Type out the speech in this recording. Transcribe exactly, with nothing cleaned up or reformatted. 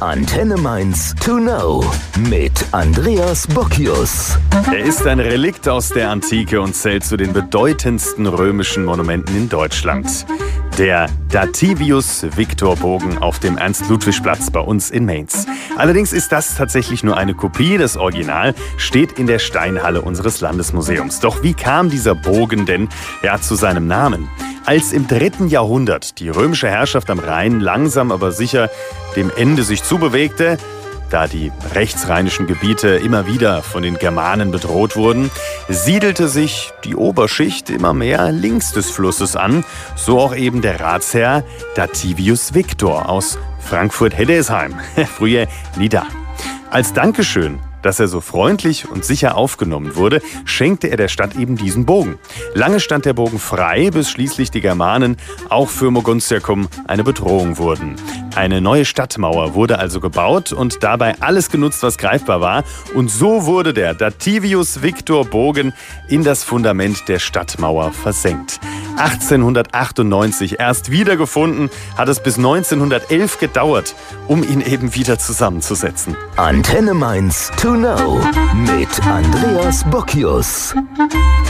Antenne Mainz to know mit Andreas Bockius. Er ist ein Relikt aus der Antike und zählt zu den bedeutendsten römischen Monumenten in Deutschland. Der Dativius-Victor-Bogen auf dem Ernst-Ludwig-Platz bei uns in Mainz. Allerdings ist das tatsächlich nur eine Kopie. Das Original steht in der Steinhalle unseres Landesmuseums. Doch wie kam dieser Bogen denn ja zu seinem Namen? Als im dritten Jahrhundert die römische Herrschaft am Rhein langsam aber sicher dem Ende sich zubewegte, da die rechtsrheinischen Gebiete immer wieder von den Germanen bedroht wurden, siedelte sich die Oberschicht immer mehr links des Flusses an, so auch eben der Ratsherr Dativius Victor aus Frankfurt-Heddesheim, früher Nida. Als Dankeschön, dass er so freundlich und sicher aufgenommen wurde, schenkte er der Stadt eben diesen Bogen. Lange stand der Bogen frei, bis schließlich die Germanen auch für Mogontiacum eine Bedrohung wurden. Eine neue Stadtmauer wurde also gebaut und dabei alles genutzt, was greifbar war. Und so wurde der Dativius-Victor-Bogen in das Fundament der Stadtmauer versenkt. achtzehnhundertachtundneunzig erst wiedergefunden, hat es bis neunzehnhundertelf gedauert, um ihn eben wieder zusammenzusetzen. Antenne Mainz to know mit Andreas Bockius.